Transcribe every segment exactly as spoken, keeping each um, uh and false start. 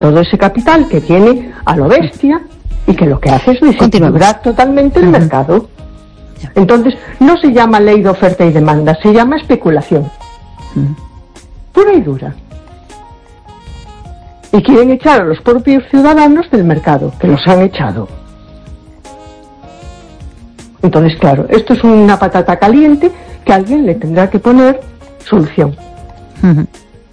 todo ese capital que tiene a lo bestia y que lo que hace es desequilibrar totalmente el uh-huh. mercado. Entonces no se llama ley de oferta y demanda, se llama especulación uh-huh. pura y dura, y quieren echar a los propios ciudadanos del mercado, que los han echado. Entonces, claro, esto es una patata caliente que alguien le tendrá que poner solución. Uh-huh.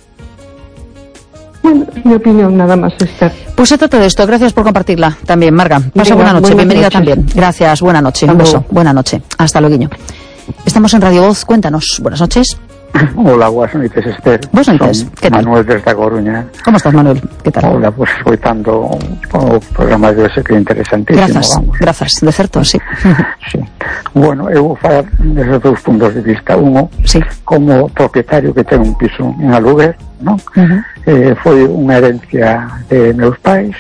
Bueno, es mi opinión, nada más, Esther. Pues se trata de esto. Gracias por compartirla también, Marga. Pasa buena noche, bienvenida noches. También. Gracias, buena noche. Un beso, buena noche. Hasta luego. Estamos en Radio Voz, cuéntanos. Buenas noches. Hola, buenas noches, Esther. Buenas noches. ¿Qué tal? Manuel desde A Coruña. ¿Cómo estás, Manuel? ¿Qué tal? Hola, pues escoitando o programa de ese que é interesantísimo. Grazas, vamos. grazas, de certo, sí. Sí. Bueno, eu vou falar desde dous puntos de vista. Uno, sí. como propietario que ten un piso en aluguer, ¿no? Uh-huh. eh, foi unha herencia de meus pais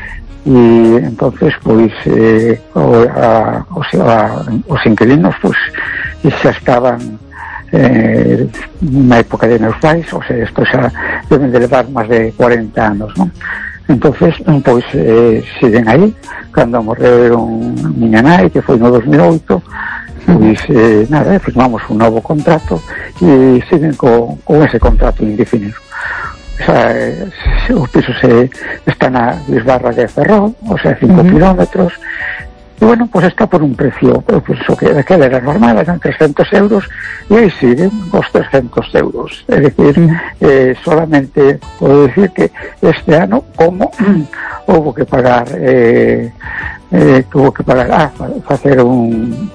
e entonces pois eh, o, a, o sea, os inquilinos pois xa estaban eh, na época de meus pais, o sea, isto xa deben de levar máis de cuarenta anos, non? Entonces, pois, eh, siguen aí. Cando morreron miña nai, que foi no dos mil oito, pois, eh, nada, firmamos un novo contrato e siguen co, con ese contrato indefinido. O sea, eh, os pisos eh, están a Bisbarra de Ferrol, o sea, cinco uh-huh. kilómetros. Y bueno, pues está por un precio, pues eso que de que era normal, eran trescientos euros, y ahí siguen los trescientos euros. Es decir, mm. eh, solamente puedo decir que este año, como hubo que pagar, eh, eh, tuvo que pagar, ah, para hacer un,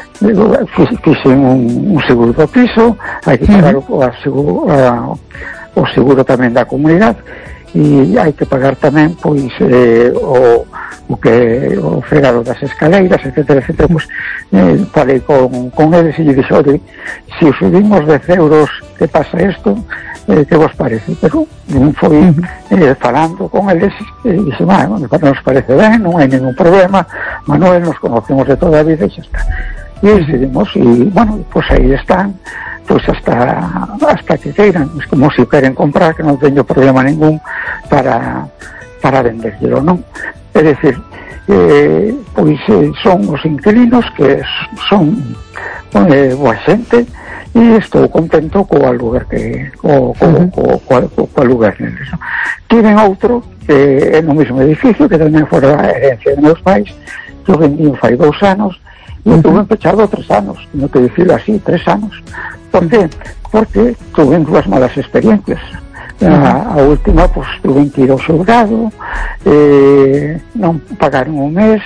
fixen un, un seguro de piso, hay que pagar mm. o, seguro, uh, o seguro tamén da comunidade, e hai que pagar tamén, pois, eh, o o que o fregado das escaleiras, etcétera, etcétera. Pues eh, falei con, con eles e lle dixo, oye, se si subimos dez euros, que pasa isto, eh, que vos parece? Pero non foi eh, falando con eles e dixo, bueno, nos parece ben, non hai ningún problema, Manuel, nos conocemos de toda a vida e xa está. E decidimos, e bueno, pues aí están, pues hasta hasta que queiran, es como se si queren comprar, que non teño problema ningún para para venderlo, non? É dicir, eh, pois eh, son os inquilinos que son eh, boa xente e estou contento co aluguer que co, co, uh-huh. co, co, co, co aluguer neles, no? Tiven outro que é no mesmo edificio, que tamén fora a herencia de meus pais, que o vendí fai dous anos e uh-huh. tuve empechado tres anos, no que dicirlo así, tres anos. Por que? Porque tuve dúas malas experiencias. A, a última, pues, tuve que ir ao xulgado, eh, non pagaron un mes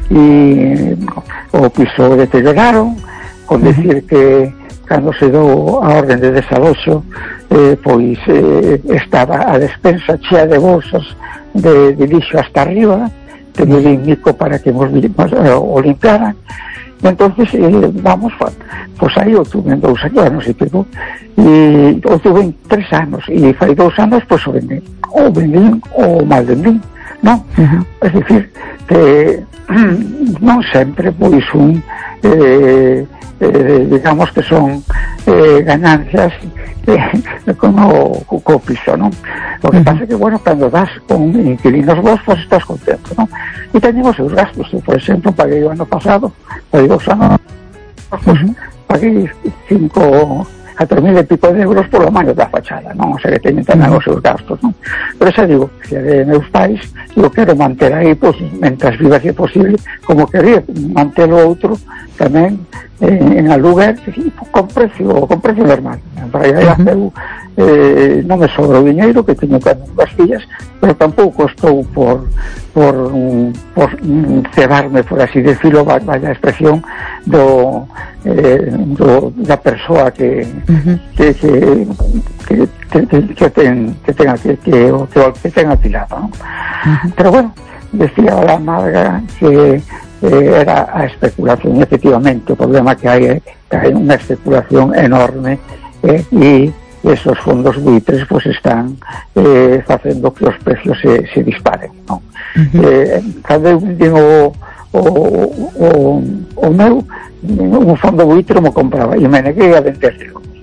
e o piso deterioraron, con decir que cando se dou a orden de desaloxo, eh, pois eh, estaba a despensa chea de bolsas de, de lixo hasta arriba, que me di mico para que nos, nos eh, o limpiaran. Entonces, eh, vamos, pues aí o tuve en dous anos e pico, e o tuve en tres anos, e fai dous anos, pues o vendín, o vendín, o mal vendín, non? Uh-huh. Es dicir, que non sempre, pois, un, eh, eh, digamos que son eh, ganancias eh, con o co piso, non? O que uh-huh. pasa é que, bueno, cando das con inquilinos vos, pues estás contento, non? E teñen os seus gastos. Eu, por exemplo, paguei o ano pasado, paguei os anos, pues, uh-huh. paguei cinco, catro mil e pico de euros polo maño da fachada, non? O sea, que teñen tamén uh-huh. os seus gastos, non? Pero xa digo, que de meus pais, eu quero manter aí, pues, mentras viva se posible, como quería manter o outro tamén eh, en aluguer con precio, con precio normal. Para aí uh-huh. eh, non me sobra o diñeiro, que teño que as fillas, pero tampouco estou por por, um, por um, cebarme, por así decirlo, vaya a expresión do, eh, do da persoa que uh-huh. que, que, que, que, que, que ten que tenga que, que, que, que tenga tirado, ¿no? Uh-huh. Pero bueno, decía la Marga que eh, era a especulación, efectivamente. O problema que hai é que hai unha especulación enorme, eh, e esos fondos buitres pues están eh, facendo que os precios se, se disparen, non? Uh-huh. eh, cando eu digo o, o, o meu un fondo buitre me compraba e me neguei a venderlo,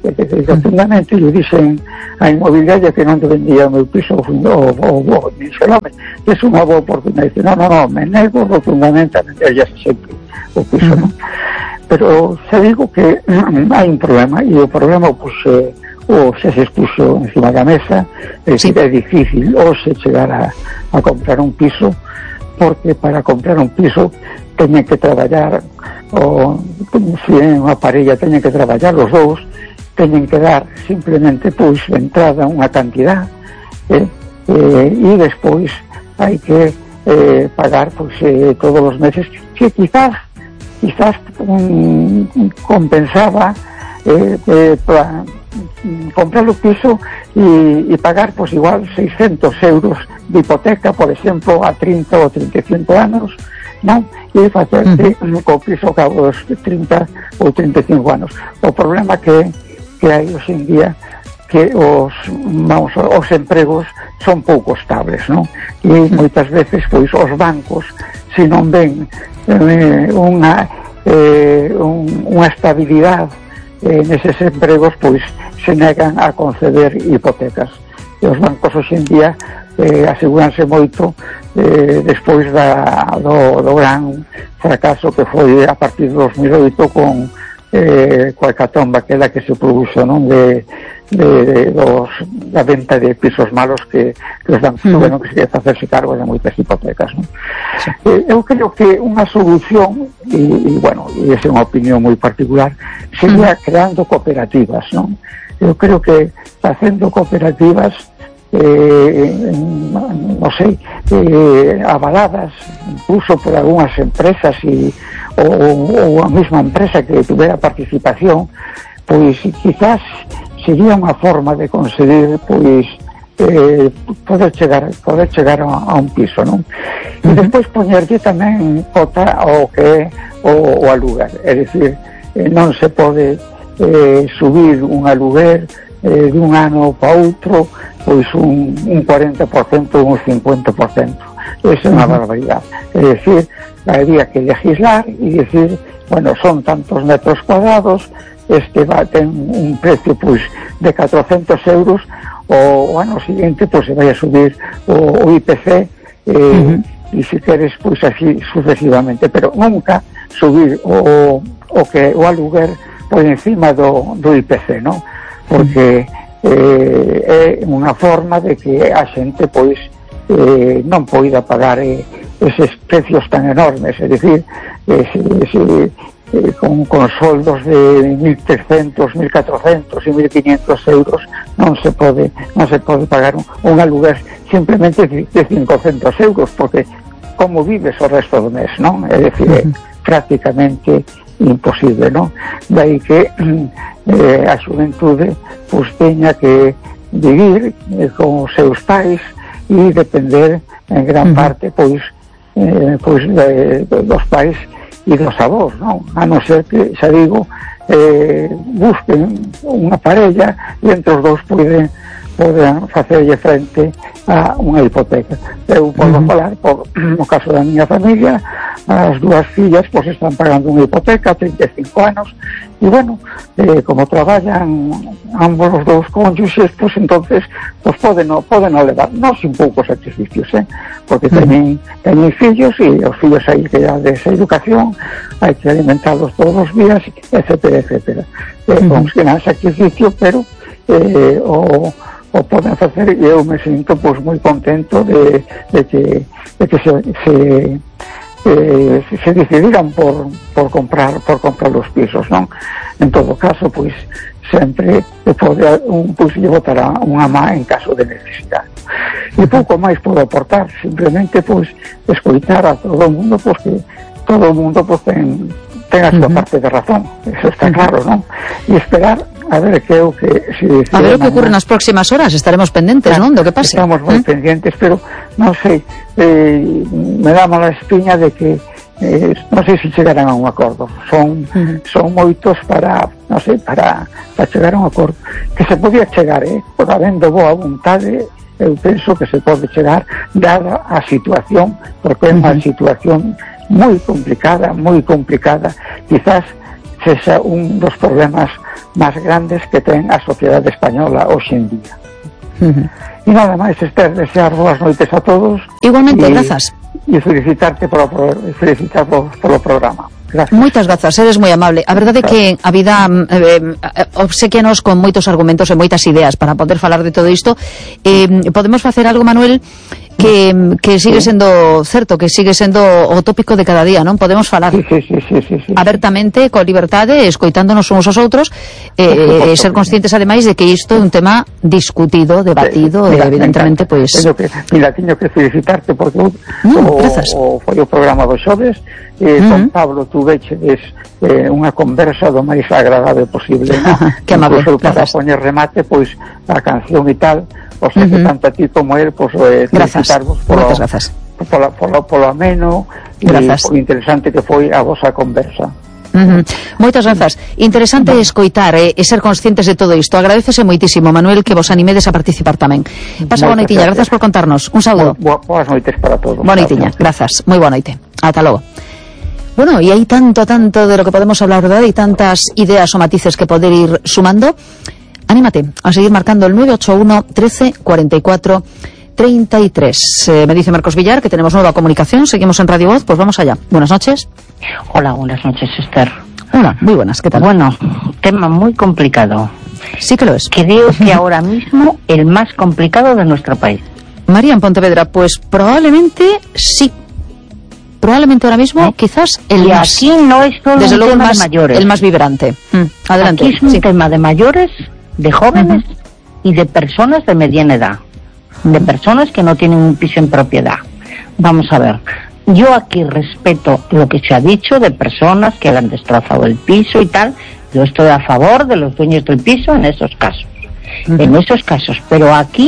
Efectivamente, lle dixen a inmobiliaria que non te vendía o meu piso, o bo, e dixen, home, é unha boa oportunidade. Dice, non, non, non, me nego rotundamente a vender ya sempre o piso, non? Pero se digo que hai un problema, e o problema pois, eh, o se se expuso encima da mesa, é, sí. é difícil ou se chegar a, a comprar un piso, porque para comprar un piso teñen que traballar, o se é unha parella teñen que traballar os dous, teñen que dar simplemente pois de entrada unha cantidad, eh, eh, e despois hai que eh, pagar pois eh, todos os meses, que quizás quizás um, compensaba eh, eh, para comprar o piso e, e pagar pois igual seiscentos euros de hipoteca, por exemplo, a trinta ou trinta e cinco anos, non? E facerte uh-huh. co piso ao cabo dos trinta ou trinta e cinco anos. O problema que que hai hoxe en día que os, vamos, os empregos son pouco estables, non? E moitas veces pois os bancos, se non ven eh, unha eh, un, unha estabilidade eh, neses empregos, pois se negan a conceder hipotecas. E os bancos hoxe en día eh, aseguranse moito eh, despois da, do, do gran fracaso que foi a partir de dos mil oito con eh, coa hecatombe aquela que se produxo, non, de, de, de dos, da venta de pisos malos que, que os bancos mm. tuveron que se facerse cargo de moitas hipotecas, non? Sí. Eh, eu creo que unha solución, e, e bueno, e esa é unha opinión moi particular, sería mm. creando cooperativas, non? Eu creo que facendo cooperativas eh, non sei, eh, avaladas incluso por algunhas empresas e ou, ou a mesma empresa que tuvera participación, pois quizás sería unha forma de conseguir pois eh, poder chegar poder chegar a, a un piso, non? E despois poñerlle tamén cota ao que é o, o alugar, é dicir, eh, non se pode eh, subir un aluguer eh, de un ano para outro pois un, un cuarenta por cento ou un cincuenta por cento. Esa é unha barbaridade. É dicir, habría que legislar e dicir, bueno, son tantos metros cuadrados, este va, ten un precio pois de catrocentos euros, o, o ano siguiente pois se vai a subir o, o I P C eh, uh-huh. e se queres pois así sucesivamente, pero nunca subir o, o que o aluguer por encima do, do I P C, non? Porque eh, é unha forma de que a xente pois eh, non poida pagar eh, eses precios tan enormes, é dicir, eh, se, se, eh, con, con soldos de mil trescentos, mil catrocentos e mil quinientos euros non se pode non se pode pagar un, un aluguer simplemente de, de cincocentos euros, porque como vives o resto do mes, non? É dicir, é prácticamente imposible, non? Daí que eh, a xuventude pois teña que vivir eh, con os seus pais e depender en gran uh-huh. parte pois, eh, pois de, de, dos pais e dos avós, non? A non ser que, xa digo, eh, busquen unha parella e entre os dous poden poden facerlle frente a unha hipoteca. Eu podo uh-huh. falar por no caso da miña familia, as dúas fillas pois están pagando unha hipoteca a trinta e cinco anos e bueno, eh, como traballan ambos os dous cónjuxes, pois entonces pois poden no, poden no levar, non sin poucos sacrificios, eh? Porque uh-huh. teñen, teñen fillos e os fillos hai que dar esa educación, hai que alimentarlos todos os días, etcétera, etcétera. Eh, uh-huh. Con gran sacrificio, pero eh, o o poden facer e eu me sinto pois moi contento de, de que, de que se, se, eh, se decidiran por, por comprar por comprar os pisos, non? En todo caso, pois sempre pode un pois lle botará unha má en caso de necesidade. E pouco máis podo aportar, simplemente pois escoitar a todo o mundo, porque todo o mundo pois ten ten a súa uh-huh. parte de razón, eso está claro, non? E esperar a ver que o que si a ver o que ocurre nas próximas horas, estaremos pendentes, ah, non? Do que pase. Estamos moi ¿Eh? pendientes, pero non sei, eh, me dá mala espiña de que eh, non sei se chegarán a un acordo. Son uh-huh. son moitos para, non sei, para para chegar a un acordo. Que se podía chegar, eh, por habendo boa vontade, eu penso que se pode chegar dada a situación, porque é unha uh-huh. situación moi complicada, moi complicada. Quizás sexa un dos problemas máis grandes que ten a sociedade española hoxe en día. Uh-huh. E nada máis, Esther, desear boas noites a todos. Igualmente, grazas. E felicitarte polo, felicitar polo, polo programa. Gracias. Moitas grazas, eres moi amable. A verdade é que a vida eh, obsequianos con moitos argumentos e moitas ideas para poder falar de todo isto. Eh, podemos facer algo, Manuel, que, que sigue sendo certo, que sigue sendo o tópico de cada día, non? Podemos falar sí, sí, sí, sí, sí, sí. abertamente, con liberdade, escoitándonos uns aos outros, e eh, ser conscientes, ademais, de que isto é un tema discutido, debatido, sí, mira, e evidentemente, pois... Pues... Que, mira, teño que felicitarte porque no, o, o, foi o programa dos xoves, eh, uh-huh. con Pablo tú veches eh, unha conversa do máis agradable posible, ¿no? Que amable, para poñer remate, pois, a canción e tal, o sea, uh-huh. que tanto a ti como él, pois, eh, felicitarvos polo, polo, polo, polo ameno e polo interesante que foi a vosa conversa. Uh-huh. Moitas grazas. Interesante no. escoitar e, e ser conscientes de todo isto. Agradecese moitísimo, Manuel, que vos animedes a participar tamén. Pasa boa noitiña, grazas por contarnos. Un saúdo. Bo, boas noites para todos. Boa noitiña, grazas. Moi boa noite. Ata logo. Bueno, y hay tanto, tanto de lo que podemos hablar, ¿verdad? Y tantas ideas o matices que poder ir sumando. Anímate a seguir marcando el nueve ocho uno, trece, cuarenta y cuatro, treinta y tres. Eh, me dice Marcos Villar que tenemos nueva comunicación. Seguimos en Radio Voz, pues vamos allá. Buenas noches. Hola, buenas noches, Esther. Hola, muy buenas, ¿qué tal? Bueno, tema muy complicado. Sí que lo es. Creo que ahora mismo el más complicado de nuestro país. María en Pontevedra, pues probablemente sí. Probablemente ahora mismo, ¿Eh? quizás el y más. Aquí no es solo desde un luego tema el más, de mayores. El más vibrante. Mm, adelante. Aquí es un sí. tema de mayores, de jóvenes uh-huh. y de personas de mediana edad. Uh-huh. De personas que no tienen un piso en propiedad. Vamos a ver. Yo aquí respeto lo que se ha dicho de personas que le han destrozado el piso y tal. Yo estoy a favor de los dueños del piso en esos casos. Uh-huh. En esos casos. Pero aquí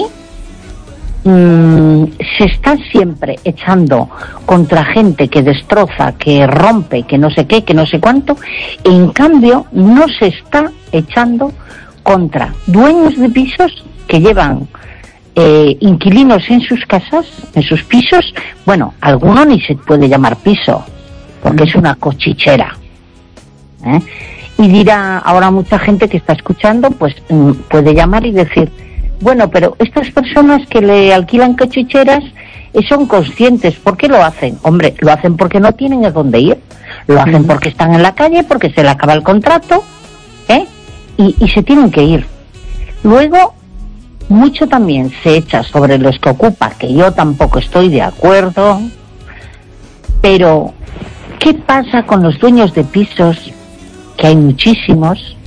se está siempre echando contra gente que destroza, que rompe, que no sé qué, que no sé cuánto. En cambio, no se está echando contra dueños de pisos que llevan eh, inquilinos en sus casas, en sus pisos. Bueno, alguno ni se puede llamar piso, porque es una cochichera. ¿Eh? Y dirá ahora mucha gente que está escuchando, pues puede llamar y decir: bueno, pero estas personas que le alquilan cochicheras eh, son conscientes. ¿Por qué lo hacen? Hombre, lo hacen porque no tienen a dónde ir. Lo hacen uh-huh. porque están en la calle, porque se le acaba el contrato, ¿eh? Y, y se tienen que ir. Luego, mucho también se echa sobre los que ocupan, que yo tampoco estoy de acuerdo. Pero, ¿qué pasa con los dueños de pisos? Que hay muchísimos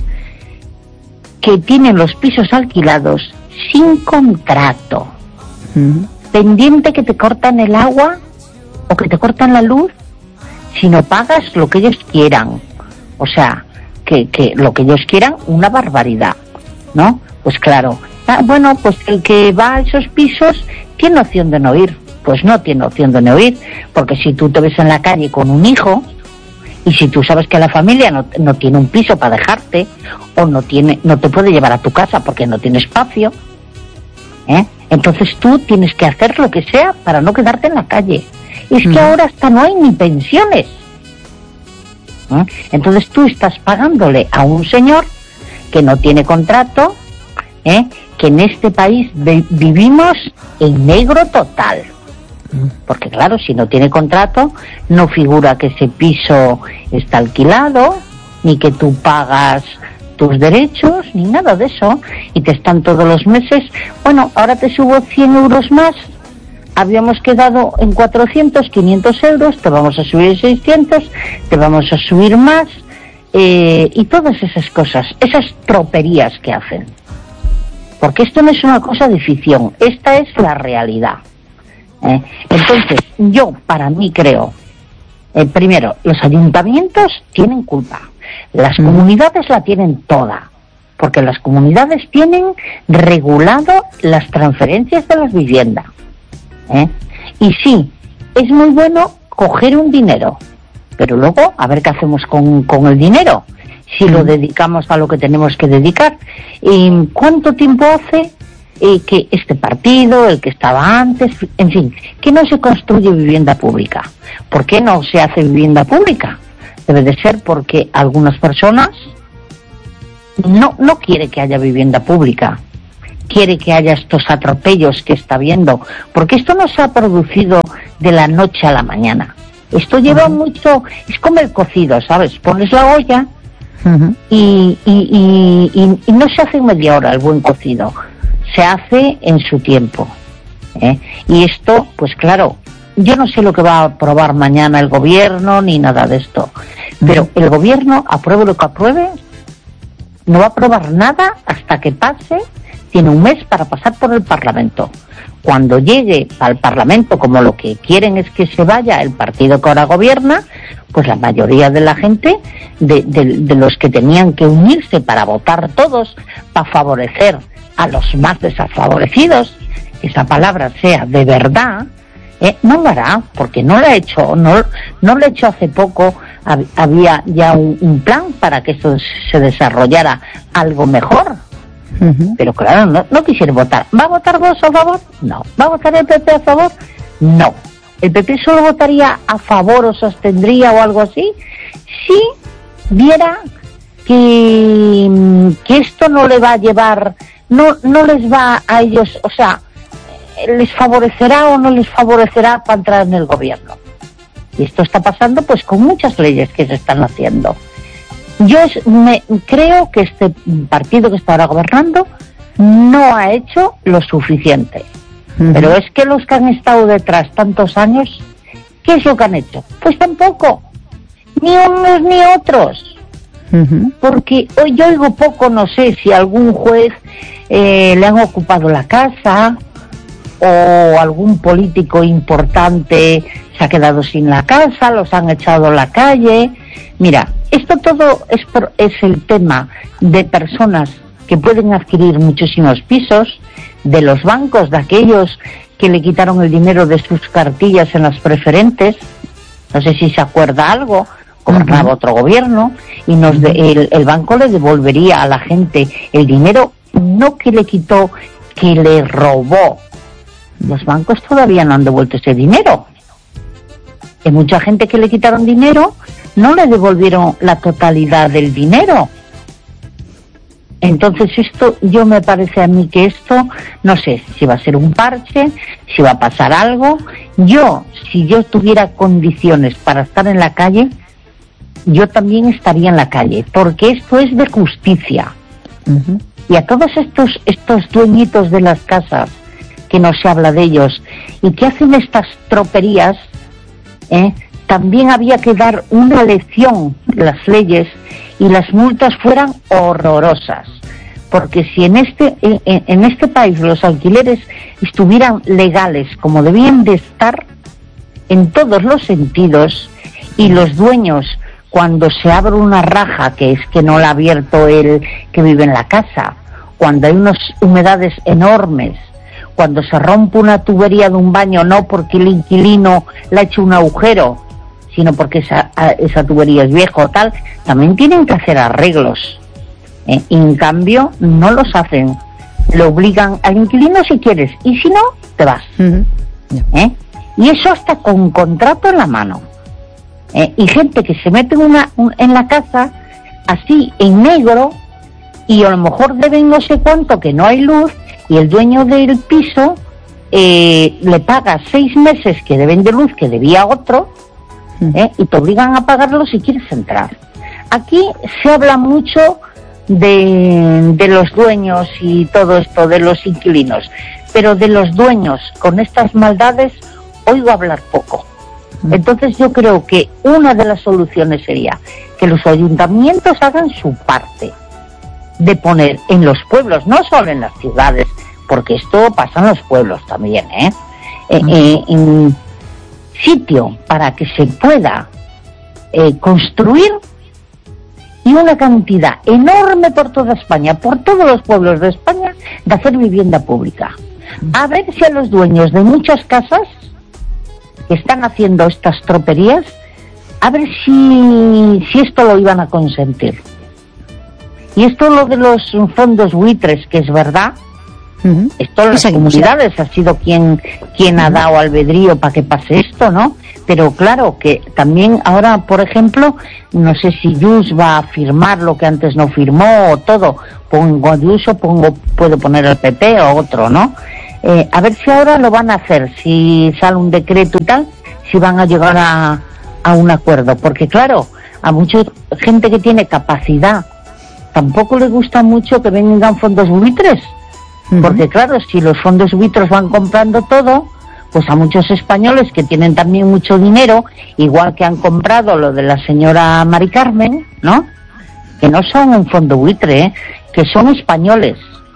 que tienen los pisos alquilados sin contrato, uh-huh. pendiente que te cortan el agua o que te cortan la luz si no pagas lo que ellos quieran. O sea, que, que lo que ellos quieran, una barbaridad, ¿no? Pues claro, ah, bueno, pues el que va a esos pisos tiene opción de no ir. Pues no tiene opción de no ir, porque si tú te ves en la calle con un hijo, y si tú sabes que la familia no, no tiene un piso para dejarte, o no tiene, no te puede llevar a tu casa porque no tiene espacio, ¿eh? Entonces tú tienes que hacer lo que sea para no quedarte en la calle. Es mm. que ahora hasta no hay ni pensiones, ¿eh? Entonces tú estás pagándole a un señor que no tiene contrato, ¿eh? Que en este país vi- vivimos en negro total. Porque claro, si no tiene contrato, no figura que ese piso está alquilado, ni que tú pagas tus derechos, ni nada de eso, y te están todos los meses, bueno, ahora te subo cien euros más, habíamos quedado en cuatrocientos, quinientos euros, te vamos a subir seiscientos, te vamos a subir más, eh, y todas esas cosas, esas troperías que hacen. Porque esto no es una cosa de ficción, esta es la realidad. ¿Eh? Entonces, yo para mí creo, eh, primero, los ayuntamientos tienen culpa, las mm. comunidades la tienen toda, porque las comunidades tienen regulado las transferencias de las viviendas, ¿eh? Y sí, es muy bueno coger un dinero, pero luego a ver qué hacemos con, con el dinero, si mm. lo dedicamos a lo que tenemos que dedicar. ¿Y cuánto tiempo hace Eh, que este partido, el que estaba antes, en fin, que no se construye vivienda pública? ¿Por qué no se hace vivienda pública? Debe de ser porque algunas personas no, no quiere que haya vivienda pública, quiere que haya estos atropellos que está viendo, porque esto no se ha producido de la noche a la mañana. Esto lleva uh-huh. mucho, es como el cocido, ¿sabes? Pones la olla uh-huh. y, y, y, y, y no se hace en media hora el buen cocido, se hace en su tiempo. ¿eh? Y esto, pues claro, yo no sé lo que va a aprobar mañana el gobierno ni nada de esto, pero uh-huh. el gobierno, apruebe lo que apruebe, no va a aprobar nada hasta que pase, tiene un mes para pasar por el Parlamento. Cuando llegue al Parlamento, como lo que quieren es que se vaya el partido que ahora gobierna, pues la mayoría de la gente, de, de, de los que tenían que unirse para votar todos, para favorecer a los más desfavorecidos, que esa palabra sea de verdad, eh, no lo hará, porque no lo ha hecho, no, no lo ha hecho hace poco, hab, había ya un, un plan para que esto se desarrollara algo mejor. Uh-huh. Pero claro, no, no quisiera votar. ¿Va a votar Vox a favor? No. ¿Va a votar el P P a favor? No. ¿El P P solo votaría a favor o sostendría o algo así? Si viera que, que esto no le va a llevar, no, no les va a ellos, o sea, les favorecerá o no les favorecerá para entrar en el gobierno. Y esto está pasando pues con muchas leyes que se están haciendo. Yo es, me, creo que este partido que está ahora gobernando no ha hecho lo suficiente. Uh-huh. Pero es que los que han estado detrás tantos años, ¿qué es lo que han hecho? Pues tampoco. Ni unos ni otros. Uh-huh. Porque hoy yo oigo poco, no sé si algún juez eh, le han ocupado la casa o algún político importante se ha quedado sin la casa, los han echado a la calle. Mira, esto todo es, por, es el tema de personas que pueden adquirir muchísimos pisos, de los bancos, de aquellos que le quitaron el dinero de sus cartillas en las preferentes. No sé si se acuerda algo, gobernaba uh-huh. otro gobierno, y nos de, el, el banco le devolvería a la gente el dinero, no que le quitó, que le robó. Los bancos todavía no han devuelto ese dinero. Hay mucha gente que le quitaron dinero, no le devolvieron la totalidad del dinero. Entonces esto, yo me parece a mí que esto, no sé si va a ser un parche, si va a pasar algo. Yo, si yo tuviera condiciones para estar en la calle, yo también estaría en la calle, porque esto es de justicia. Uh-huh. Y a todos estos, estos dueñitos de las casas, que no se habla de ellos, y que hacen estas troperías, ¿eh? también había que dar una lección, las leyes y las multas fueran horrorosas, porque si en este en, en este país los alquileres estuvieran legales como debían de estar en todos los sentidos, y los dueños, cuando se abre una raja, que es que no la ha abierto el que vive en la casa, cuando hay unas humedades enormes, cuando se rompe una tubería de un baño, no porque el inquilino le ha hecho un agujero, sino porque esa, esa tubería es vieja o tal, también tienen que hacer arreglos. ¿eh? Y en cambio, no los hacen. Le obligan al inquilino si quieres, y si no, te vas. Uh-huh. ¿eh? Y eso hasta con contrato en la mano. ¿eh? Y gente que se mete una, un, en la casa, así, en negro, y a lo mejor deben no sé cuánto, que no hay luz, y el dueño del piso eh, le paga seis meses que deben de luz, que debía otro, ¿eh? y te obligan a pagarlo si quieres entrar. Aquí se habla mucho de, de los dueños y todo esto, de los inquilinos, pero de los dueños con estas maldades oigo hablar poco. Entonces yo creo que una de las soluciones sería que los ayuntamientos hagan su parte de poner en los pueblos, no solo en las ciudades, porque esto pasa en los pueblos también, ¿eh? eh, eh en sitio para que se pueda eh, construir, y una cantidad enorme por toda España, por todos los pueblos de España, de hacer vivienda pública. A ver si a los dueños de muchas casas que están haciendo estas troperías, a ver si, si esto lo iban a consentir. Y esto lo de los fondos buitres, que es verdad, uh-huh. esto las comunidades ha sido quien, quien uh-huh. ha dado albedrío para que pase esto, ¿no? Pero claro, que también ahora, por ejemplo, no sé si Jus va a firmar lo que antes no firmó o todo. Pongo Jus o pongo, puedo poner el P P o otro, ¿no? Eh, a ver si ahora lo van a hacer, si sale un decreto y tal, si van a llegar a, a un acuerdo. Porque claro, a mucha gente que tiene capacidad tampoco le gusta mucho que vengan fondos buitres. Uh-huh. Porque claro, si los fondos buitres van comprando todo, pues a muchos españoles que tienen también mucho dinero, igual que han comprado lo de la señora Mari Carmen, ¿no? Que no son un fondo buitre, ¿eh? Que son españoles.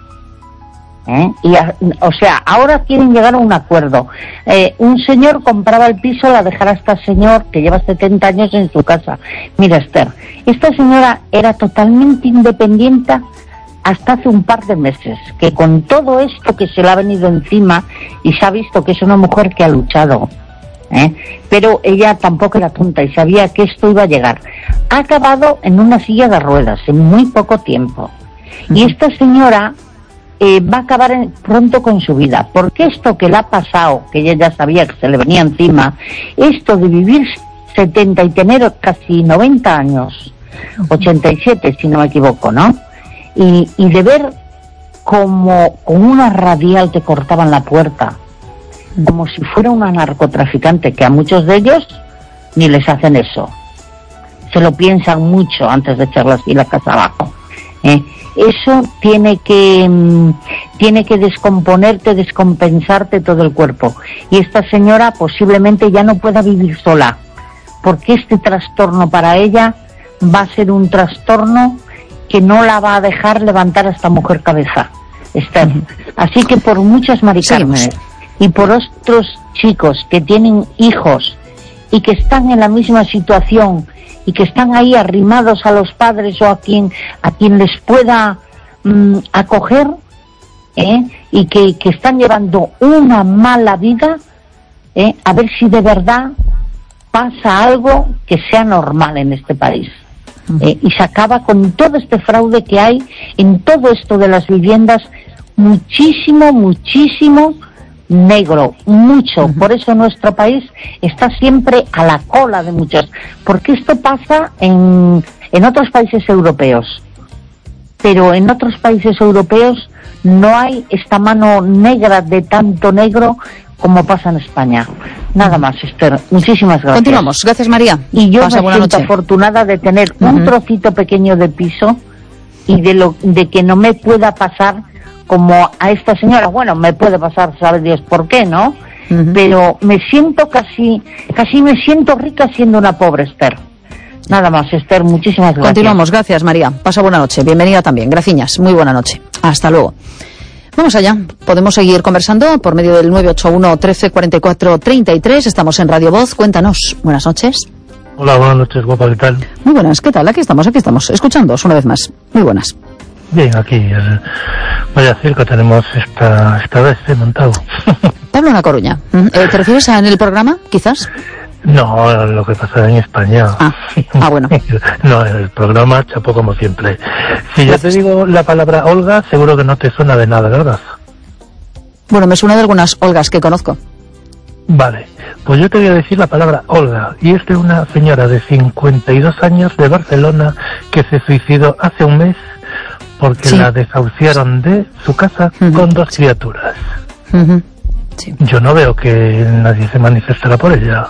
¿Eh? Y a, o sea, ahora quieren llegar a un acuerdo. Eh, un señor compraba el piso, la dejara a esta señor que lleva setenta años en su casa. Mira, Esther, esta señora era totalmente independiente hasta hace un par de meses, que con todo esto que se le ha venido encima y se ha visto que es una mujer que ha luchado, ¿eh? Pero ella tampoco era tonta y sabía que esto iba a llegar. Ha acabado en una silla de ruedas en muy poco tiempo. Uh-huh. Y esta señora eh, va a acabar en, pronto con su vida, porque esto que le ha pasado, que ella ya sabía que se le venía encima, esto de vivir setenta y tener casi noventa años, ochenta y siete si no me equivoco, ¿no? Y, y de ver como con una radial te cortaban la puerta, como si fuera una narcotraficante, que a muchos de ellos ni les hacen eso. Se lo piensan mucho antes de echarlas y la casa abajo. ¿eh? Eso tiene que, mmm, tiene que descomponerte, descompensarte todo el cuerpo. Y esta señora posiblemente ya no pueda vivir sola, porque este trastorno para ella va a ser un trastorno que no la va a dejar levantar a esta mujer cabeza, Esther. Uh-huh. Así que por muchas Mari Carmen y por otros chicos que tienen hijos y que están en la misma situación y que están ahí arrimados a los padres o a quien a quien les pueda mmm, acoger, ¿eh? y que, que están llevando una mala vida, ¿eh? a ver si de verdad pasa algo que sea normal en este país. Eh, y se acaba con todo este fraude que hay en todo esto de las viviendas, muchísimo, muchísimo negro, mucho. Uh-huh. Por eso nuestro país está siempre a la cola de muchos, porque esto pasa en, en otros países europeos, pero en otros países europeos no hay esta mano negra de tanto negro como pasa en España. Nada más, Esther. Muchísimas gracias. Continuamos. Gracias, María. Y yo Pasa me buena siento noche. afortunada de tener uh-huh. un trocito pequeño de piso y de lo de que no me pueda pasar como a esta señora. Bueno, me puede pasar, sabe Dios por qué, ¿no? Uh-huh. Pero me siento casi, casi me siento rica siendo una pobre, Esther. Nada más, Esther. Muchísimas gracias. Continuamos. Gracias, María. Pasa buena noche. Bienvenida también. Graciñas. Muy buena noche. Hasta luego. Vamos allá, podemos seguir conversando por medio del nueve ocho uno, trece, cuarenta y cuatro, treinta y tres. Estamos en Radio Voz, cuéntanos. Buenas noches. Hola, buenas noches, guapa, ¿qué tal? Muy buenas, ¿qué tal? Aquí estamos, aquí estamos, escuchándoos una vez más. Muy buenas. Bien, aquí, el, vaya circo tenemos esta, esta vez eh, montado. Pablo en La Coruña. ¿Eh, ¿Te refieres a en el programa, quizás? No, lo que pasa en España. Ah, ah bueno. No, en el programa chapo como siempre. Si yo te digo la palabra Olga, seguro que no te suena de nada, ¿verdad? Bueno, me suena de algunas Olgas que conozco. Vale, pues yo te voy a decir la palabra Olga, y es de una señora de cincuenta y dos años de Barcelona que se suicidó hace un mes porque sí. la desahuciaron de su casa uh-huh. con dos criaturas. Uh-huh. Sí. Yo no veo que nadie se manifestara por ella.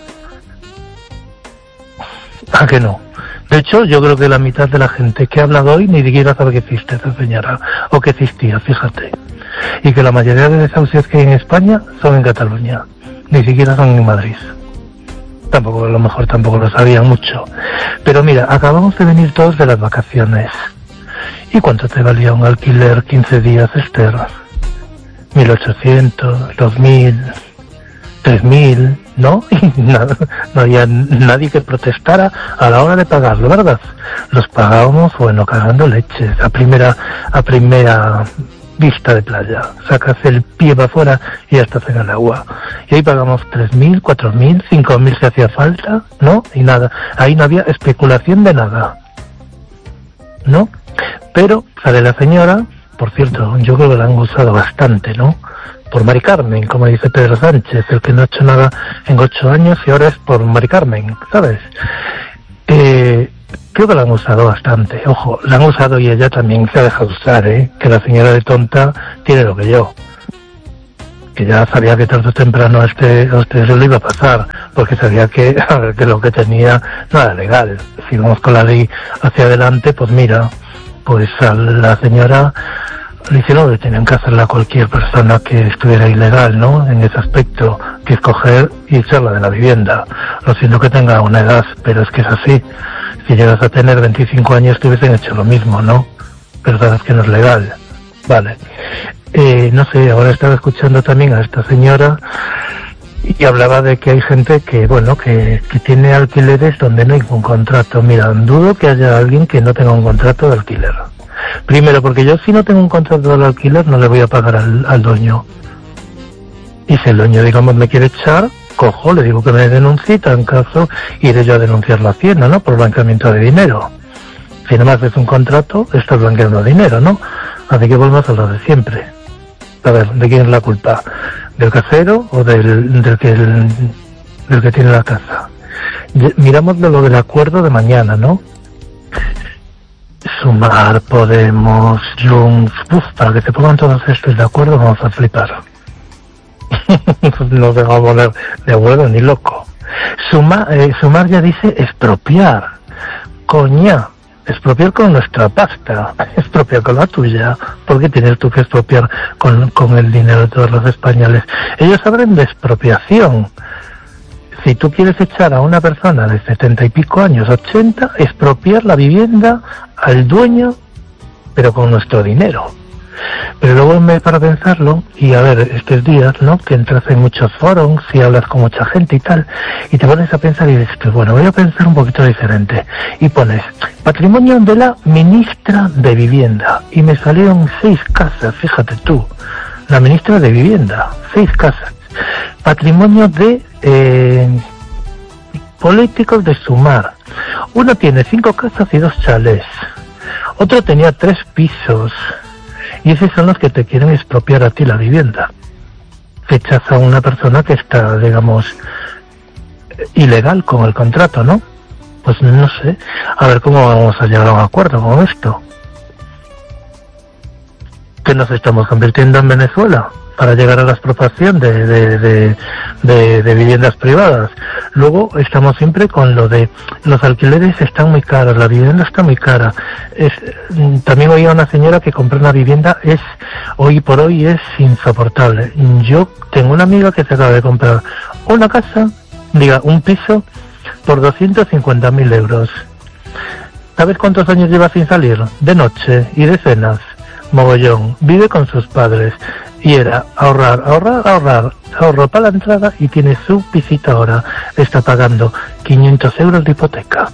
¿A que no? De hecho, yo creo que la mitad de la gente que ha hablado hoy ni siquiera sabe que existe esa señora, o que existía, fíjate. Y que la mayoría de desahucios que hay en España son en Cataluña, ni siquiera son en Madrid. Tampoco, a lo mejor tampoco lo sabían mucho. Pero mira, acabamos de venir todos de las vacaciones. ¿Y cuánto te valía un alquiler quince días, Esther? mil ochocientos, dos mil, tres mil, ¿no? Y nada, no había nadie que protestara a la hora de pagarlo, ¿verdad? Los pagábamos, bueno, cagando leches, a primera, a primera vista de playa. Sacas el pie para afuera y ya estás en el agua. Y ahí pagamos tres mil, cuatro mil, cinco mil si hacía falta, ¿no? Y nada, ahí no había especulación de nada, ¿no? Pero sale la señora, por cierto, yo creo que la han gozado bastante, ¿no? por Mari Carmen, como dice Pedro Sánchez, el que no ha hecho nada en ocho años y ahora es por Mari Carmen, ¿sabes? Eh, creo que la han usado bastante, ojo, la han usado y ella también se ha dejado usar, ¿eh? Que la señora de tonta tiene lo que yo. Que ya sabía que tarde o temprano a este, a este se lo iba a pasar, porque sabía que, que lo que tenía no era legal. Si vamos con la ley hacia adelante, pues mira, pues a la señora le hicieron lo que tenían que hacerle a cualquier persona que estuviera ilegal, ¿no? En ese aspecto, que es coger y echarla de la vivienda. Lo siento que tenga una edad, pero es que es así. Si llegas a tener veinticinco años, te hubiesen hecho lo mismo, ¿no? Pero sabes que no es legal. Vale. Eh, no sé, ahora estaba escuchando también a esta señora y hablaba de que hay gente que, bueno, que, que tiene alquileres donde no hay un contrato. Mira, dudo que haya alguien que no tenga un contrato de alquiler. Primero, porque yo si no tengo un contrato de alquiler no le voy a pagar al, al dueño. Y si el dueño, digamos, me quiere echar, cojo, le digo que me denuncie, en caso iré yo a denunciar la Hacienda, ¿no? Por blanqueamiento de dinero. Si no me haces un contrato, estás blanqueando dinero, ¿no? Así que volvemos a lo de siempre. A ver, ¿de quién es la culpa? ¿Del casero o del, del, que, el, del que tiene la casa? Miramos de lo del acuerdo de mañana, ¿no? Sumar, Podemos, Junts... Uf, para que se pongan todos estos de acuerdo vamos a flipar. No se va a poner de acuerdo ni loco. Suma, eh, sumar ya dice expropiar. Coña. Expropiar con nuestra pasta, expropiar con la tuya. ¿Por qué tienes tú que expropiar con, con el dinero de todos los españoles? Ellos hablan de expropiación. Si tú quieres echar a una persona de setenta y pico años, ochenta, expropiar la vivienda al dueño, pero con nuestro dinero. Pero luego me para pensarlo, y a ver, estos días, ¿no?, que entras en muchos foros y hablas con mucha gente y tal, y te pones a pensar y dices, pues bueno, voy a pensar un poquito diferente. Y pones, patrimonio de la ministra de Vivienda, y me salieron seis casas, fíjate tú, la ministra de Vivienda, seis casas. Patrimonio de eh, políticos de Sumar. Uno tiene cinco casas y dos chalés. Otro tenía tres pisos. Y esos son los que te quieren expropiar a ti la vivienda. Echas a una persona que está, digamos, ilegal con el contrato, ¿no? Pues no sé. A ver cómo vamos a llegar a un acuerdo con esto. ¿Qué nos estamos convirtiendo en Venezuela? Para llegar a la expropiación de, de, de, de, de viviendas privadas. Luego estamos siempre con lo de los alquileres están muy caros, la vivienda está muy cara. Es, también oía una señora que comprar una vivienda es, hoy por hoy es insoportable. Yo tengo una amiga que se acaba de comprar una casa, diga, un piso, por doscientos cincuenta mil euros. ¿Sabes cuántos años lleva sin salir? De noche y de cenas. Mogollón. Vive con sus padres. Y era ahorrar, ahorrar, ahorrar, ahorro para la entrada y tiene su pisita ahora. Está pagando quinientos euros de hipoteca.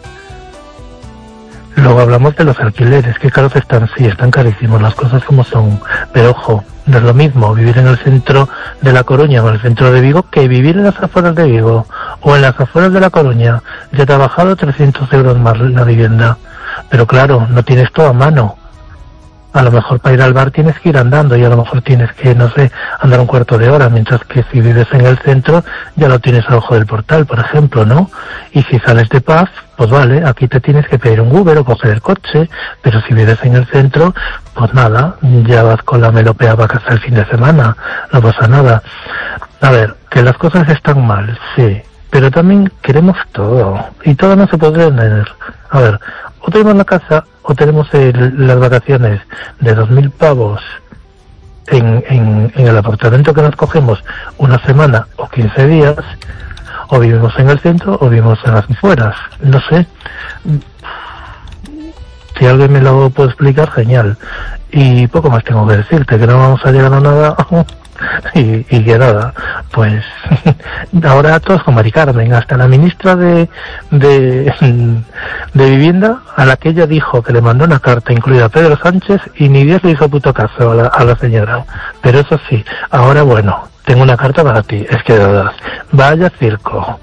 Luego hablamos de los alquileres, que caros están, sí, están carísimos, las cosas como son. Pero ojo, no es lo mismo vivir en el centro de La Coruña o en el centro de Vigo que vivir en las afueras de Vigo o en las afueras de La Coruña. Ya te ha bajado trescientos euros más la vivienda. Pero claro, no tienes todo a mano. A lo mejor para ir al bar tienes que ir andando y a lo mejor tienes que, no sé, andar un cuarto de hora, mientras que si vives en el centro ya lo tienes al ojo del portal, por ejemplo, ¿no? Y si sales de Paz, pues vale, aquí te tienes que pedir un Uber o coger el coche, pero si vives en el centro, pues nada, ya vas con la melopea para casa el fin de semana, no pasa nada. A ver, que las cosas están mal, sí, pero también queremos todo, y todo no se puede tener. A ver, o tenemos la casa, o tenemos el, las vacaciones de dos mil pavos en, en, en el apartamento que nos cogemos una semana o quince días, o vivimos en el centro o vivimos en las afueras, no sé. Si alguien me lo puede explicar, genial. Y poco más tengo que decirte, que no vamos a llegar a nada. Y, y que nada, pues ahora todos con Mari Carmen, hasta la ministra de, de de Vivienda, a la que ella dijo que le mandó una carta incluida a Pedro Sánchez y ni Dios le hizo puto caso a la, a la señora. Pero eso sí, ahora bueno, tengo una carta para ti, es que de verdad, vaya circo.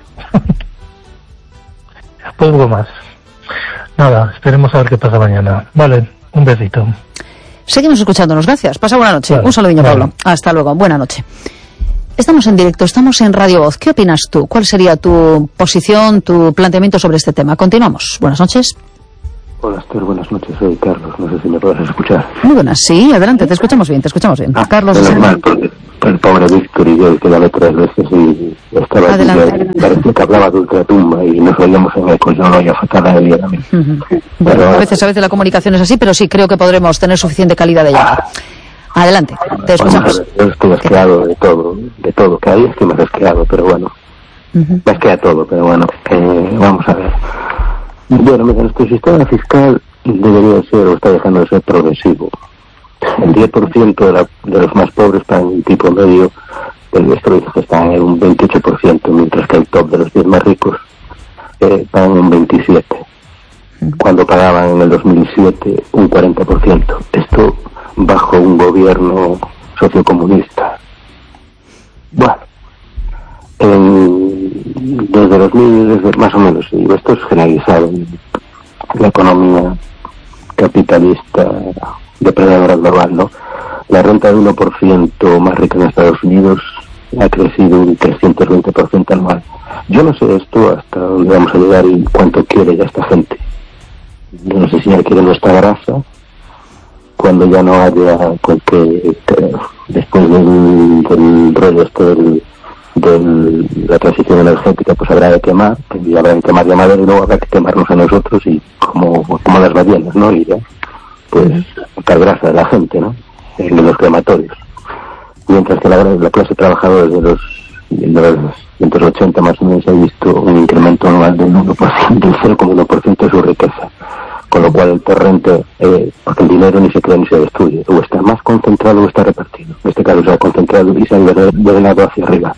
Pues poco más. Nada, esperemos a ver qué pasa mañana. Vale, un besito. Seguimos escuchándonos, gracias. Pasa buena noche. Vale. Un saludo, vale. Pablo. Hasta luego, buena noche. Estamos en directo, estamos en Radio Voz. ¿Qué opinas tú? ¿Cuál sería tu posición, tu planteamiento sobre este tema? Continuamos. Buenas noches. Hola, Esther, buenas noches. Soy Carlos. No sé si me puedes escuchar. Muy buenas, sí, adelante, te escuchamos bien, te escuchamos bien. Ah, Carlos. Es normal, porque el pobre Víctor y yo, que llamé tres veces y estaba adelante. Aquí, parecía que hablaba de ultratumba y nos oíamos en eco. Yo no oía fatal a él y a mí. Uh-huh. Bueno, a veces, a veces la comunicación es así, pero sí creo que podremos tener suficiente calidad de llamada. Adelante, te escuchamos. Bueno, yo estoy asqueado de todo, de todo que hay, estoy más asqueado, pero bueno. Uh-huh. Me asquea todo, pero bueno, eh, vamos a ver. Bueno, mira, nuestro sistema fiscal debería ser, o está dejando de ser progresivo. El diez por ciento de, la, de los más pobres pagan un tipo medio, el nuestro dice que están en un veintiocho por ciento, mientras que el top de los diez más ricos eh, pagan un veintisiete por ciento. Cuando pagaban en el dos mil siete un cuarenta por ciento. Esto bajo un gobierno sociocomunista. Bueno, en, desde dos mil, desde más o menos, y esto es generalizado, la economía capitalista depredadora global, ¿no? La renta de uno por ciento más rica en Estados Unidos ha crecido un trescientos veinte por ciento anual. Yo no sé esto hasta dónde vamos a llegar y cuánto quiere ya esta gente. Yo no sé si ya quiere nuestra grasa, cuando ya no haya con que, que después del, del rollo este del, de la transición energética, pues habrá que quemar, y habrá que quemar ya madera y luego habrá que quemarnos a nosotros y como, como las ballenas, ¿no? Y ya, pues, quitar grasa de la gente, ¿no? En los crematorios. Mientras que la, la clase trabajadora de los, de los ciento ochenta más o menos ha visto un incremento anual del uno por ciento, del cero coma uno por ciento de su riqueza. Con lo cual el torrente, eh, porque el dinero ni se crea ni se destruye, o está más concentrado o está repartido. En este caso se ha concentrado y se ha drenado hacia arriba.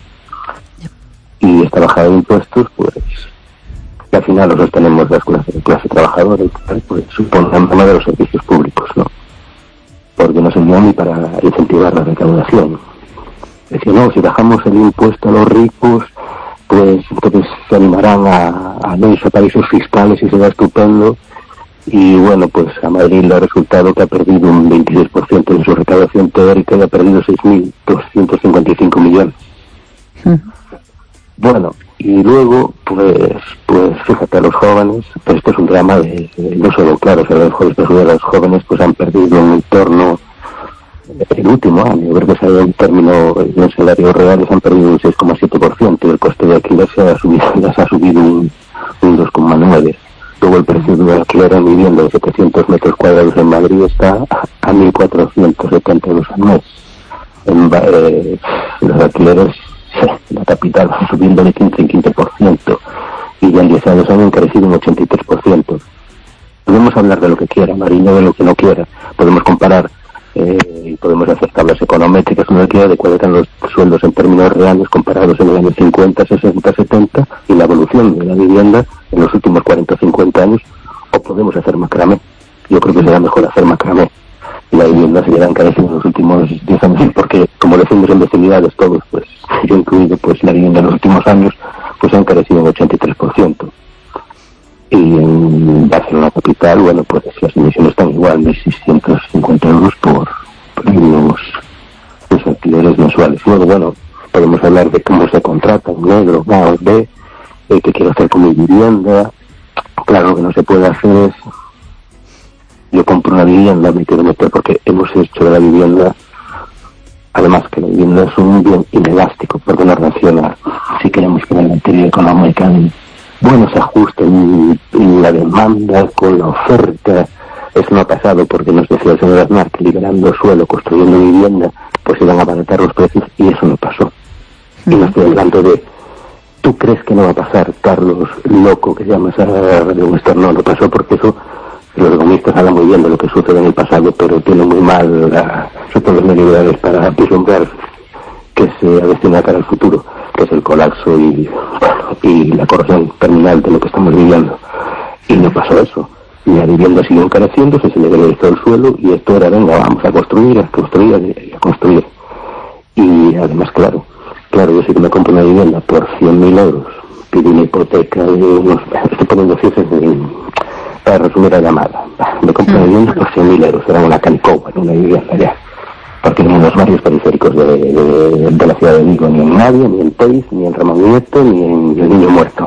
Y esta bajada de impuestos, pues, que al final los sostenemos las clases de clase trabajadora y tal, pues supone la merma de los servicios públicos, ¿no? Porque no sirvió ni para incentivar la recaudación. Es decir, no, si bajamos el impuesto a los ricos, pues entonces se animarán a, a no irse a paraísos fiscales y será estupendo. Y bueno, pues a Madrid le ha resultado que ha perdido un veintiséis por ciento de su recaudación teórica y ha perdido seis mil doscientos cincuenta y cinco millones. Mm. Bueno, y luego, pues, pues fíjate, a los jóvenes, pues esto es un drama de, de no solo, claro, o los jóvenes, pero los jóvenes pues han perdido en el torno, el último año, creo que salió en términos de salarios reales, han perdido un seis coma siete por ciento y el coste de alquiler se ha subido, ya se ha subido un, un dos coma nueve por ciento. Luego el precio de alquiler en vivienda de setecientos metros cuadrados en Madrid está a mil cuatrocientos setenta euros al mes. En, eh, los alquileres en la capital van subiendo de quince en quince por ciento y ya en diez años han crecido un ochenta y tres por ciento. Podemos hablar de lo que quiera, Marino, de lo que no quiera. Podemos comparar eh, y podemos hacer tablas econométricas, no quiera, de cuáles eran los sueldos en términos reales comparados en el año cincuenta, sesenta, setenta y la evolución de la vivienda en los últimos cuarenta o cincuenta años, o podemos hacer macramé. Yo creo que será mejor hacer macramé. Y la vivienda se irá encareciendo en los últimos diez años, porque como decimos en vecinidades todos, pues yo incluido, pues la vivienda en los últimos años pues ha encarecido un ochenta y tres por ciento. Y en Barcelona capital, bueno, pues las emisiones están igual, mil seiscientos cincuenta euros por, por unos los alquileres mensuales. Luego, bueno, podemos hablar de cómo se contrata un negro, A o B, eh, qué quiero hacer con mi vivienda. Claro, lo que no se puede hacer es, yo compro una vivienda, me quiero meter, porque hemos hecho de la vivienda, además que la vivienda es un bien inelástico, porque no reacciona, si queremos que la materia económica bueno, se ajuste en, en la demanda con la oferta. Eso no ha pasado porque nos decía el señor Aznar que liberando suelo, construyendo vivienda, pues iban a abaratar los precios, y eso no pasó. Y no estoy hablando de, ¿tú crees que no va a pasar, Carlos, loco, que llamas a Radio Western? No, no pasó, porque eso, los economistas hablan muy bien de lo que sucede en el pasado, pero tienen muy mal, la, sobre todo los neoliberales, para vislumbrar que se avecina para el futuro, que es el colapso y, bueno, y la corrosión terminal de lo que estamos viviendo. Y no pasó eso. Y la vivienda siguió encareciendo, se liberalizó el suelo, y esto era, venga, vamos a construir, a construir, a construir. Y además, claro, claro, yo sí que me compro una vivienda por cien mil euros, pido una hipoteca de unos, estoy poniendo cifras en, para resumir la llamada, me compré una vivienda por cien mil euros, era una Calicoa, en una vivienda ya, porque ni en los barrios periféricos de, de, de la ciudad de Vigo, ni en Navia, ni en Teis, ni en Ramón Nieto, ni en El Niño Muerto.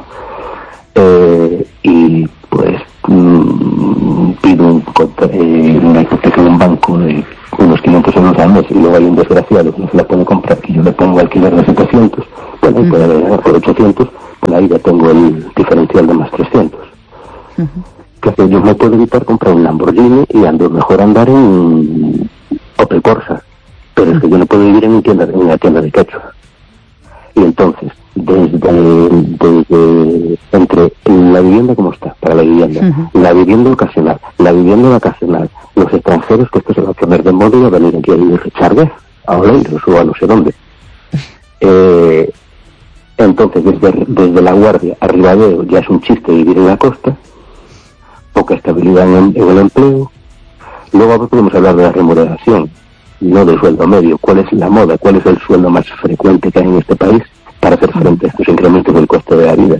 Eh, y pues mmm, pido un, eh, una hipoteca en un banco de unos quinientos euros al mes, y luego hay un desgraciado que no se la puede comprar, que yo le pongo alquiler de setecientos, bueno, y puede ganar por ochocientos, pues ahí ya tengo el diferencial de más trescientos. Uh-huh. Que yo me puedo evitar comprar un Lamborghini y ando mejor andar en Opel Corsa, pero es que yo no puedo vivir en una tienda, en una tienda de quechua. Y entonces, desde, desde entre la vivienda como está, para la vivienda, uh-huh. la vivienda ocasional, la vivienda vacacional, los extranjeros, que esto se va a poner de moda y va a venir aquí a vivir Richard, a Oleiros o a no sé dónde. Eh, entonces, desde, desde La Guardia a Ribadeo ya es un chiste vivir en la costa, poca estabilidad en, en el empleo. Luego podemos hablar de la remuneración, no del sueldo medio. ¿Cuál es la moda? ¿Cuál es el sueldo más frecuente que hay en este país para hacer frente a estos incrementos del coste de la vida?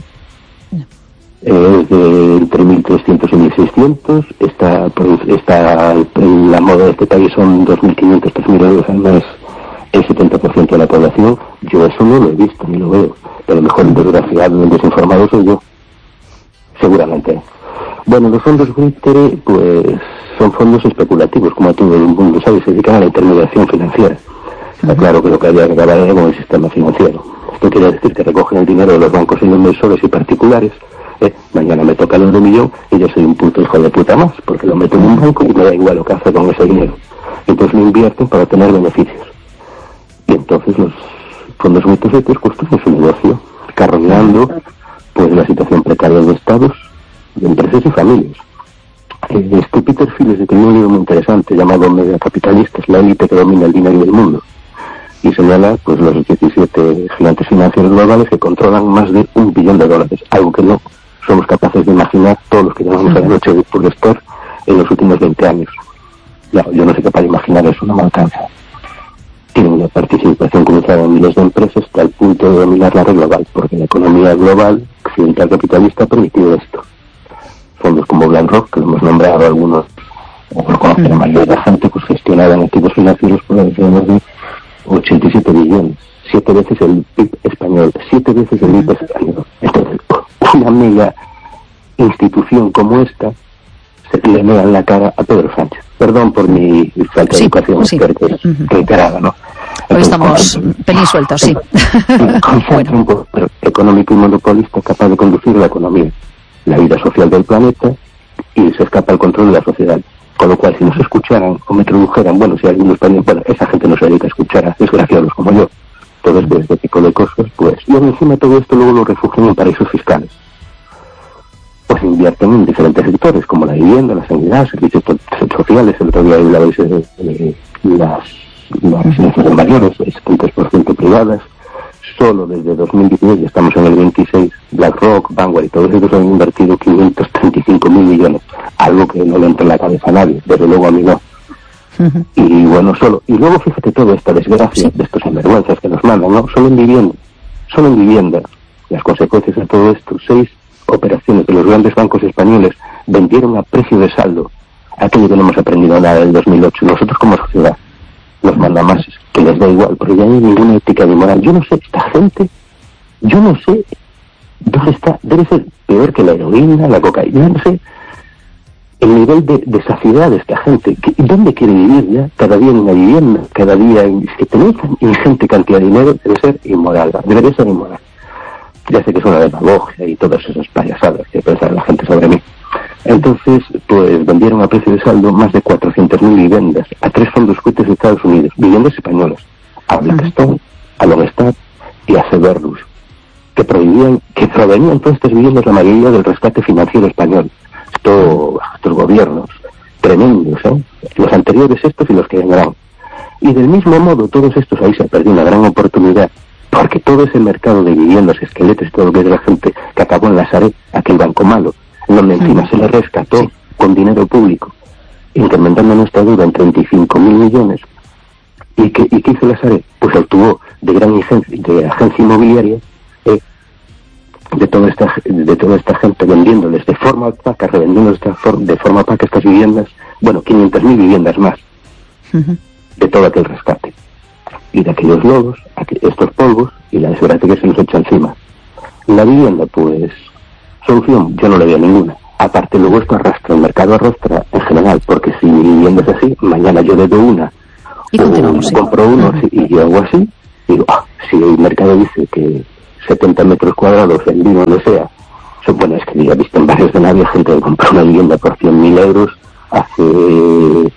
Eh, es de entre mil trescientos y mil seiscientos. Está, pues, está en la moda de este país son dos mil quinientos, tres mil euros al mes el setenta por ciento de la población. Yo eso no lo he visto ni lo veo. Pero mejor el desgraciado, el desinformado soy yo. Seguramente. Bueno, los fondos buitre, pues, son fondos especulativos, como todo el mundo sabe, se dedican a la intermediación financiera. Está uh-huh. claro que lo que había que acabar era con el sistema financiero. Esto quiere decir que recogen el dinero de los bancos y los inversores y particulares. Eh, mañana me toca el euro millón y yo soy un puto hijo de puta más, porque lo meto en un banco y me da igual lo que hace con ese dinero. Entonces lo invierten para tener beneficios. Y entonces los fondos buitres pues construyen su negocio, carroñando pues la situación precaria de estados, de empresas y familias. Eh, este Peter Thiel escribió un libro muy interesante llamado Megacapitalistas, la élite que domina el dinero del mundo, y señala pues los diecisiete gigantes financieros globales que controlan más de un billón de dólares, algo que no somos capaces de imaginar todos los que llevamos a la noche de Purgestor en los últimos veinte años. Ya, yo no soy capaz de imaginar eso, no me alcanza. Tienen una participación cruzada en miles de empresas hasta el punto de dominar la red global, porque la economía global occidental capitalista ha permitido esto. Fondos como BlackRock, que lo hemos nombrado algunos, o lo conoce la mayoría de la gente, pues gestionaban activos financieros por alrededor de ochenta y siete billones, siete veces el P I B español, siete veces el I P español. Entonces, una mega institución como esta se le mea en la cara a Pedro Sánchez. Perdón por mi falta de sí, educación, sí. que es uh-huh. reiterada, ¿no? Hoy estamos pelín sueltos, sí. Concentra un poder económico y monopolista capaz de conducir la economía, la vida social del planeta, y se escapa el control de la sociedad. Con lo cual, si nos escucharan o me tradujeran, bueno, si alguien español, bueno, esa gente no se dedica a escuchar a desgraciados como yo. Todo este, este tipo de cosas, pues, y encima de todo esto luego lo refugian en paraísos fiscales. Pues invierten en diferentes sectores, como la vivienda, la sanidad, servicios sociales. El otro día hablabais de eh, las, las residencias de mayores, setenta por ciento privadas. Solo desde dos mil diecinueve, ya estamos en el veintiséis, BlackRock, Vanguard y todos ellos han invertido quinientos treinta y cinco mil millones, algo que no le entra en la cabeza a nadie, desde luego a mí no. Uh-huh. Y bueno, solo, y luego fíjate toda esta desgracia de estos sinvergüenzas que nos mandan, ¿no? Solo en vivienda, solo en vivienda, las consecuencias de todo esto, seis operaciones de los grandes bancos españoles vendieron a precio de saldo aquello que no hemos aprendido nada del dos mil ocho, nosotros como sociedad. Los mandamases, que les da igual, porque ya no hay ninguna ética ni moral. Yo no sé, esta gente, yo no sé dónde está, debe ser peor que la heroína, la cocaína, no sé, el nivel de, de saciedad de esta gente. ¿Dónde quiere vivir ya? Cada día en una vivienda, cada día en... Es que tenéis ingente cantidad de dinero, debe ser inmoral, debería ser inmoral. Ya sé que es una demagogia y todas esas payasadas que piensa la gente sobre mí. Entonces, pues vendieron a precio de saldo más de cuatrocientas mil viviendas a tres fondos buitres de Estados Unidos, viviendas españolas, a Blackstone, a Longstar y a Severus, que prohibían, que provenían todas estas viviendas la mayoría del rescate financiero español. Esto, estos gobiernos tremendos, ¿eh? Los anteriores estos y los que vendrán. Y del mismo modo, todos estos ahí se ha perdido una gran oportunidad, porque todo ese mercado de viviendas, esqueletos y todo lo que es la gente que acabó en la Sareb, aquel banco malo, donde encima se le rescató sí. con dinero público, incrementando nuestra deuda en treinta y cinco mil millones. ¿Y qué, y qué hizo la Sareb? Pues obtuvo de gran agencia, de agencia inmobiliaria eh, de toda esta de toda esta gente vendiéndoles de forma opaca, revendiéndoles de, for, de forma opaca estas viviendas, bueno, quinientas mil viviendas más, uh-huh. de todo aquel rescate. Y de aquellos lobos, estos polvos, y la desgracia que se nos echa encima. La vivienda, pues, solución, yo no le veo ninguna. Aparte, luego esto arrastra, el mercado arrastra en general, porque si mi vivienda es así, mañana yo le doy una, y o sí. compro uno, uh-huh. y yo hago así, digo, ah, si el mercado dice que setenta metros cuadrados, el vino, lo sea, so, bueno, es que ya he visto en barrios de Navia gente que compró una vivienda por cien mil euros hace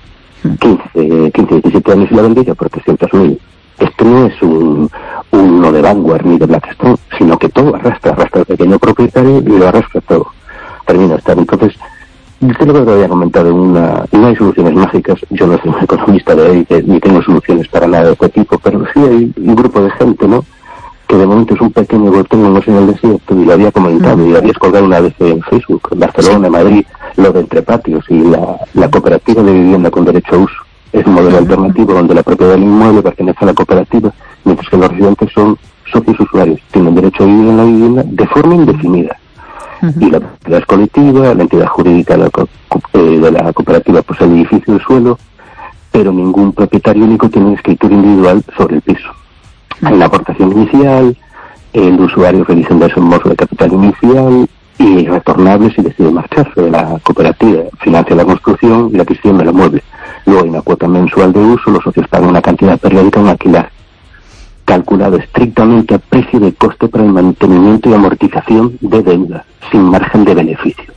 quince, diecisiete años y la vendía por trescientos mil. Esto no es un uno de Vanguard ni de Blackstone, sino que todo arrastra, arrastra al pequeño propietario y lo arrastra todo. Termina de estar. Entonces, yo creo que lo había comentado, una, no hay soluciones mágicas, yo no soy un economista de élite, ni tengo soluciones para nada de este tipo, pero sí hay un grupo de gente, ¿no?, que de momento es un pequeño botón en el desierto, y lo había comentado, y había colgado una vez en Facebook, en Barcelona, en Madrid, lo de entre patios y la, la cooperativa de vivienda con derecho a uso. Es un modelo alternativo donde la propiedad del inmueble pertenece a la cooperativa, mientras que los residentes son socios usuarios, tienen derecho a vivir en la vivienda de forma indefinida. Uh-huh. Y la propiedad es colectiva, la entidad jurídica de la, co- eh, de la cooperativa posee el edificio del suelo, pero ningún propietario único tiene escritura individual sobre el piso. Hay una aportación inicial, el usuario realiza un desembolso de capital inicial y retornable si decide marcharse de la cooperativa, financia la construcción y la adquisición del mueble. Luego hay una cuota mensual de uso, los socios pagan una cantidad periódica en alquiler, calculado estrictamente a precio de coste para el mantenimiento y amortización de deuda, sin margen de beneficio.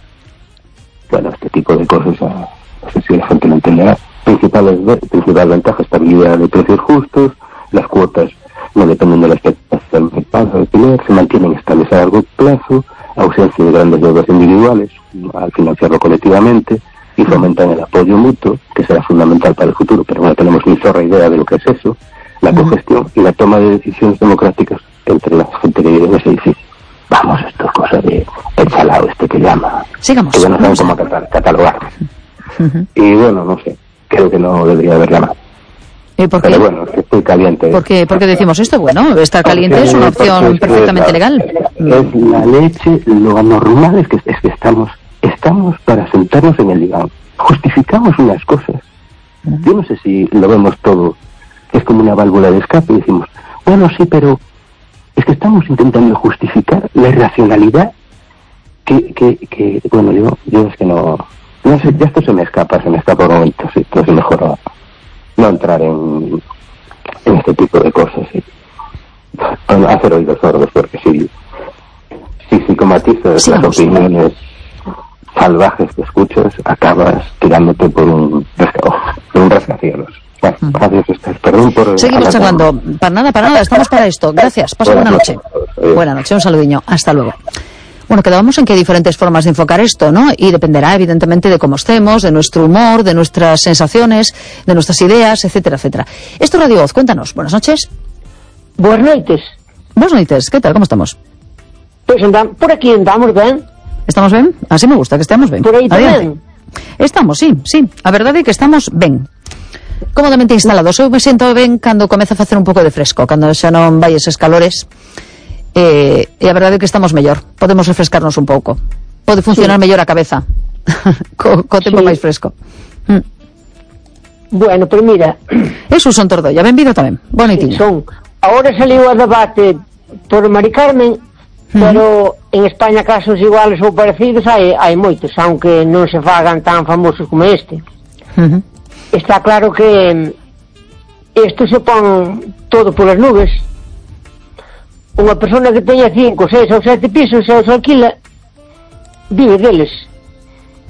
Bueno, este tipo de cosas, no sé si la gente lo entenderá. Principales, principal ventaja, estabilidad de precios justos, las cuotas no dependen de la expectativa del pago de alquiler, se mantienen estables a largo plazo, ausencia de grandes deudas individuales al financiarlo colectivamente, y fomentan el apoyo mutuo, que será fundamental para el futuro, pero no tenemos ni zorra idea de lo que es eso, la cogestión y la toma de decisiones democráticas entre la gente que vive en ese edificio. Vamos, esto es cosa de el salado este que llama, sigamos, que ya no saben cómo catal- catalogar. Uh-huh. Y bueno, no sé, creo que no debería haberla más. ¿Por qué? Pero bueno, es que estoy caliente. ¿Por qué, ¿Por qué decimos esto? Bueno, estar caliente es una opción perfectamente legal. Es la leche, lo anormal es que, es que estamos, estamos para sentarnos en el diván. Justificamos unas cosas. Yo no sé si lo vemos todo, es como una válvula de escape y decimos, bueno, sí, pero es que estamos intentando justificar la irracionalidad que, que, que bueno, yo, yo es que no, no sé, ya esto se me escapa, se me escapa por momentos, sí, entonces mejor no entrar en, en este tipo de cosas, ¿sí? Hacer oídos sordos, porque si, si psicomatizas las opiniones salvajes que escuchas, acabas tirándote por un, por un rascacielos. Bueno, uh-huh. Gracias, Esther. Perdón por... Seguimos charlando. Para nada, para nada, estamos para esto. Gracias. Pasa buena noche. Buena noche, un saludiño. Hasta luego. Bueno, quedábamos en que hay diferentes formas de enfocar esto, ¿no? Y dependerá, evidentemente, de cómo estemos, de nuestro humor, de nuestras sensaciones, de nuestras ideas, etcétera, etcétera. Esto es Radio Voz, cuéntanos. Buenas noches. Buenas noites. Buenas noites, ¿qué tal? ¿Cómo estamos? Pues andamos, por aquí andamos ben. Estamos ben? Así me gusta, que estemos ben. Por aí tamén. Estamos, sí, sí. A verdade é que estamos ben. Cómodamente instalados. Eu me siento ben cando comeza a facer un pouco de fresco, cando xa non vai eses calores. Eh, e a verdade é que estamos mellor, podemos refrescarnos un pouco, pode funcionar sí. mellor a cabeza co, co tempo sí. máis fresco. mm. Bueno, pero mira, eso son Tordolla, benvido tamén, bonitiño. Sí, son, ahora saliu a debate por Mari Carmen, mm. pero en España casos iguales ou parecidos hai, hai moitos, aunque non se fagan tan famosos como este. mm. Está claro que isto se pon todo polas nubes. Unha persona que teña cinco, seis ou sete pisos e os alquila, vive deles.